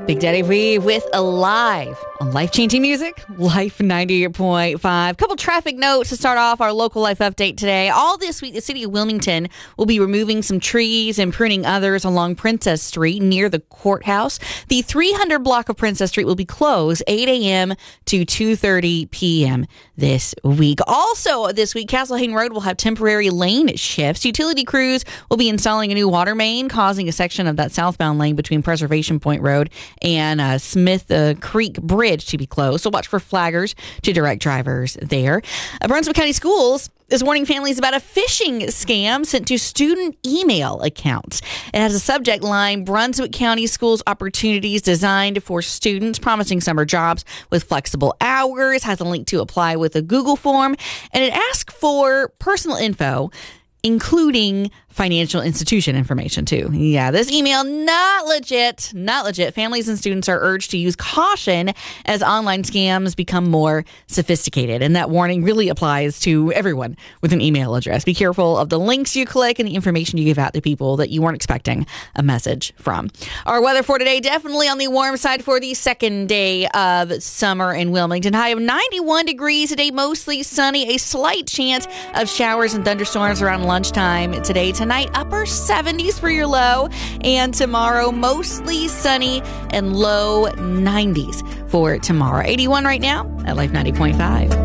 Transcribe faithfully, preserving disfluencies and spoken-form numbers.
Big Daddy V with Alive on Life-Changing Music, Life ninety-eight point five. Couple traffic notes to start off our local life update today. All this week, the city of Wilmington will be removing some trees and pruning others along Princess Street near the courthouse. The three hundred block of Princess Street will be closed eight a.m. to two thirty p.m. this week. Also this week, Castle Hayden Road will have temporary lane shifts. Utility crews will be installing a new water main, causing a section of that southbound lane between Preservation Point Road and uh, Smith uh, Creek Bridge to be closed. So watch for flaggers to direct drivers there. Uh, Brunswick County Schools is warning families about a phishing scam sent to student email accounts. It has a subject line, Brunswick County Schools Opportunities Designed for Students, promising summer jobs with flexible hours, has a link to apply with a Google form, and it asks for personal info, including financial institution information, too. Yeah, this email, not legit, not legit. Families and students are urged to use caution as online scams become more sophisticated. And that warning really applies to everyone with an email address. Be careful of the links you click and the information you give out to people that you weren't expecting a message from. Our weather for today, definitely on the warm side for the second day of summer in Wilmington. High of ninety-one degrees today, mostly sunny. A slight chance of showers and thunderstorms around lunchtime today. Tonight, upper seventies for your low, and tomorrow, mostly sunny and low nineties for tomorrow. eighty-one right now at Life ninety point five.